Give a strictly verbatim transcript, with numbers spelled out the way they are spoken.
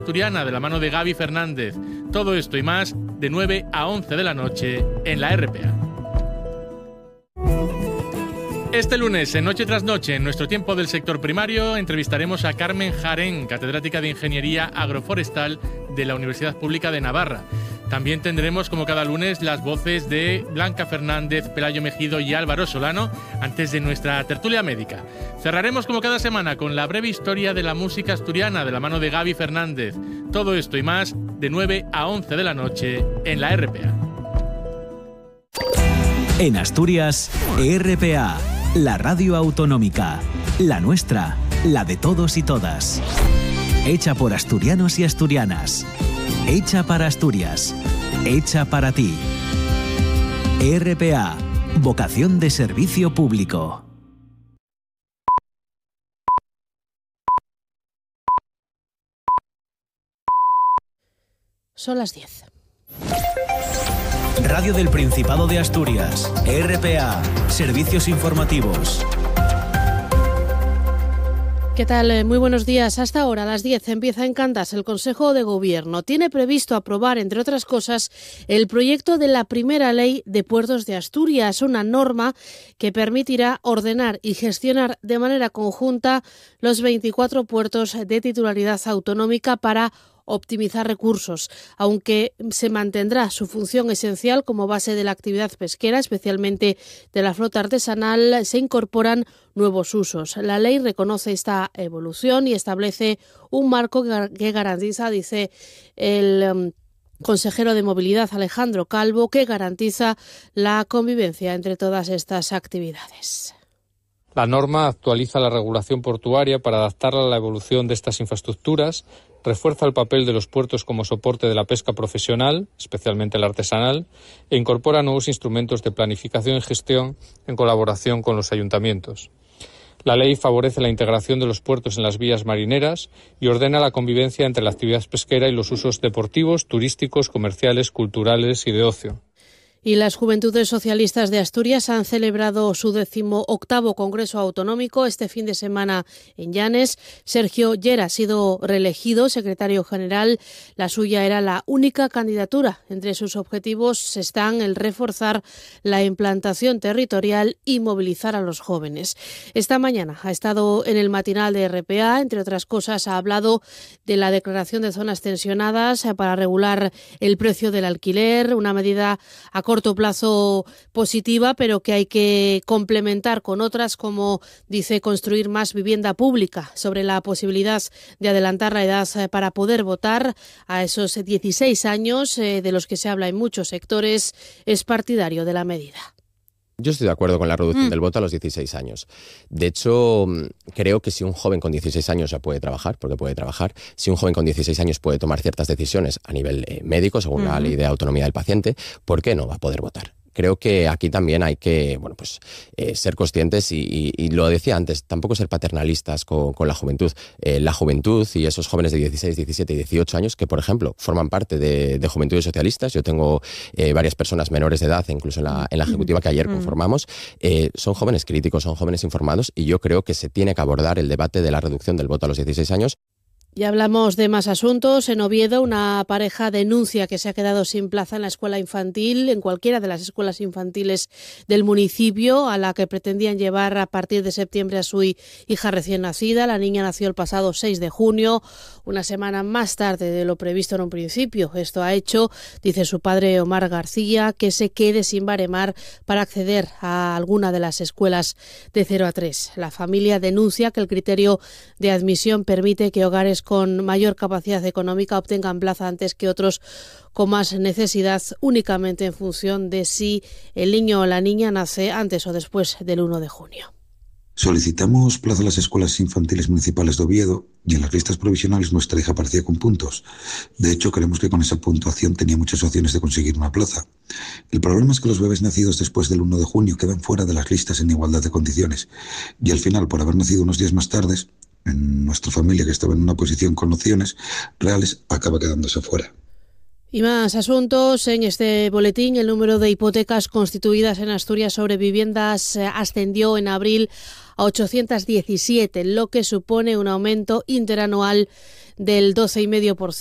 Asturiana de la mano de Gaby Fernández. Todo esto y más de nueve a once de la noche en la R P A. Este lunes, en Noche tras Noche, en nuestro tiempo del sector primario, entrevistaremos a Carmen Jarén, catedrática de Ingeniería Agroforestal de la Universidad Pública de Navarra. También tendremos, como cada lunes, las voces de Blanca Fernández, Pelayo Mejido y Álvaro Solano, antes de nuestra tertulia médica. Cerraremos, como cada semana, con la breve historia de la música asturiana de la mano de Gaby Fernández. Todo esto y más, de nueve a once de la noche, en la R P A. En Asturias, R P A, la radio autonómica, la nuestra, la de todos y todas. Hecha por asturianos y asturianas. Hecha para Asturias. Hecha para ti. R P A, vocación de servicio público. Son las diez. Radio del Principado de Asturias. R P A, servicios informativos. ¿Qué tal? Muy buenos días. Hasta ahora, a las diez, empieza en Candas el Consejo de Gobierno. Tiene previsto aprobar, entre otras cosas, el proyecto de la primera ley de puertos de Asturias, una norma que permitirá ordenar y gestionar de manera conjunta los veinticuatro puertos de titularidad autonómica para optimizar recursos, aunque se mantendrá su función esencial como base de la actividad pesquera, especialmente de la flota artesanal, se incorporan nuevos usos. La ley reconoce esta evolución y establece un marco que garantiza, dice el um, consejero de Movilidad Alejandro Calvo, que garantiza la convivencia entre todas estas actividades. La norma actualiza la regulación portuaria para adaptarla a la evolución de estas infraestructuras, refuerza el papel de los puertos como soporte de la pesca profesional, especialmente la artesanal, e incorpora nuevos instrumentos de planificación y gestión en colaboración con los ayuntamientos. La ley favorece la integración de los puertos en las vías marineras y ordena la convivencia entre la actividad pesquera y los usos deportivos, turísticos, comerciales, culturales y de ocio. Y las Juventudes Socialistas de Asturias han celebrado su decimoctavo Congreso Autonómico este fin de semana en Llanes. Sergio Llera ha sido reelegido secretario general. La suya era la única candidatura. Entre sus objetivos están el reforzar la implantación territorial y movilizar a los jóvenes. Esta mañana ha estado en el matinal de R P A. Entre otras cosas, ha hablado de la declaración de zonas tensionadas para regular el precio del alquiler, una medida a corto plazo positiva, pero que hay que complementar con otras, como dice, construir más vivienda pública. Sobre la posibilidad de adelantar la edad para poder votar a esos dieciséis años, eh, de los que se habla en muchos sectores, es partidario de la medida. Yo estoy de acuerdo con la reducción mm. del voto a los dieciséis años. De hecho, creo que si un joven con dieciséis años ya puede trabajar, porque puede trabajar, si un joven con dieciséis años puede tomar ciertas decisiones a nivel eh, médico, según uh-huh. la ley de autonomía del paciente, ¿por qué no va a poder votar? Creo que aquí también hay que, bueno, pues eh, ser conscientes y, y, y lo decía antes, tampoco ser paternalistas con, con la juventud. Eh, la juventud y esos jóvenes de dieciséis, diecisiete y dieciocho años que, por ejemplo, forman parte de, de Juventudes Socialistas, yo tengo eh, varias personas menores de edad, incluso en la, en la ejecutiva que ayer conformamos, eh, son jóvenes críticos, son jóvenes informados y yo creo que se tiene que abordar el debate de la reducción del voto a los dieciséis años. Y hablamos de más asuntos. En Oviedo, una pareja denuncia que se ha quedado sin plaza en la escuela infantil, en cualquiera de las escuelas infantiles del municipio, a la que pretendían llevar a partir de septiembre a su hija recién nacida. La niña nació el pasado seis de junio, una semana más tarde de lo previsto en un principio. Esto ha hecho, dice su padre Omar García, que se quede sin baremar para acceder a alguna de las escuelas de cero a tres. La familia denuncia que el criterio de admisión permite que hogares con mayor capacidad económica obtengan plaza antes que otros con más necesidad, únicamente en función de si el niño o la niña nace antes o después del uno de junio. Solicitamos plaza a las escuelas infantiles municipales de Oviedo y en las listas provisionales nuestra hija aparecía con puntos. De hecho, creemos que con esa puntuación tenía muchas opciones de conseguir una plaza. El problema es que los bebés nacidos después del uno de junio quedan fuera de las listas en igualdad de condiciones y al final, por haber nacido unos días más tarde, en nuestra familia, que estaba en una posición con opciones reales, acaba quedándose fuera. Y más asuntos. En este boletín, el número de hipotecas constituidas en Asturias sobre viviendas ascendió en abril a ochocientas diecisiete, lo que supone un aumento interanual del doce coma cinco por ciento.